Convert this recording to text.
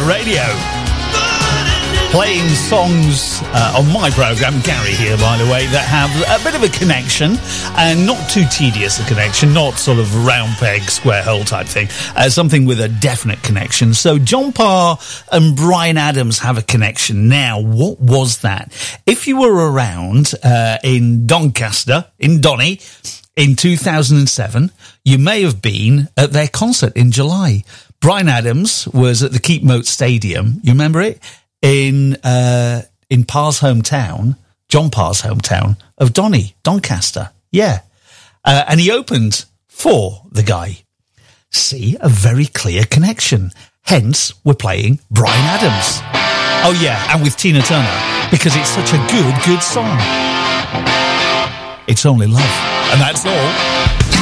Radio. Playing songs on my programme, Gary here, by the way, that have a bit of a connection, and not too tedious a connection, not sort of round peg, square hole type thing, something with a definite connection. So John Parr and Bryan Adams have a connection. Now, what was that? If you were around in Doncaster, in Donny, in 2007, you may have been at their concert in July. Bryan Adams was at the Keep Moat Stadium. You remember it? In Parr's hometown, John Parr's hometown of Donny, Doncaster. Yeah. And he opened for the guy. See, a very clear connection. Hence, we're playing Bryan Adams. Oh, yeah, and with Tina Turner, because it's such a good song. It's Only Love. And that's all.